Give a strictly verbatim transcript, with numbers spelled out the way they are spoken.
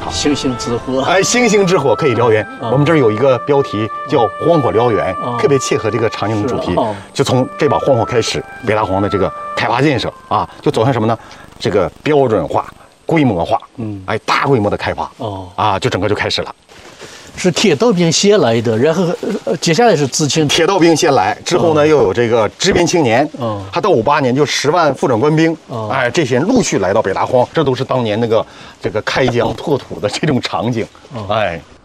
场。 星星之火， 哎，星星之火可以燎原。我们这儿有一个标题叫“荒火燎原”，特别切合这个场景的主题。就从这把荒火开始，北大荒的这个开发建设啊，就走向什么呢？这个标准化、规模化，嗯，哎，大规模的开发。哦，啊，就整个就开始了。 是铁道兵先来的，然后呃接下来是知青。 铁道兵先来，之后呢、哦、又有这个知边青年，嗯，还到五八年就十万副转官兵，哦，哎，这些人陆续来到北大荒，这都是当年那个这个开疆拓土的这种场景，哦，哎，